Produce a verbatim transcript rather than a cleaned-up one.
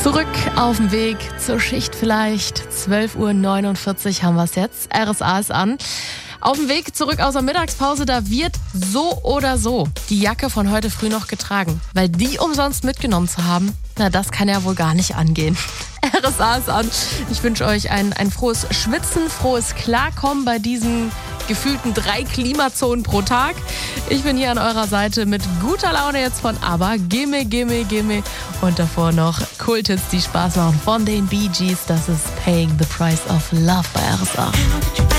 Zurück auf dem Weg zur Schicht vielleicht. zwölf Uhr neunundvierzig haben wir es jetzt. R S A ist an. Auf dem Weg zurück aus der Mittagspause, da wird so oder so die Jacke von heute früh noch getragen. Weil die umsonst mitgenommen zu haben, na das kann ja wohl gar nicht angehen. R S A ist an. Ich wünsche euch ein, ein frohes Schwitzen, frohes Klarkommen bei diesen gefühlten drei Klimazonen pro Tag. Ich bin hier an eurer Seite mit guter Laune jetzt von ABBA. Gimme, gimme, gimme. Und davor noch Kulthits, die Spaß machen von den Bee Gees. Das ist Paying the Price of Love bei R S A.